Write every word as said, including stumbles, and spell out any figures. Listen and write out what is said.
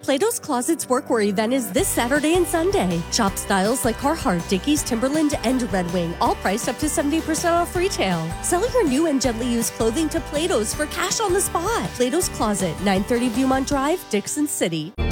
Plato's Closet's Workwear event is this Saturday and Sunday. Shop styles like Carhartt, Dickies, Timberland, and Red Wing, all priced up to seventy percent off retail. Sell your new and gently used clothing to Plato's for cash on the spot. Plato's Closet, nine thirty Viewmont Drive, Dixon City.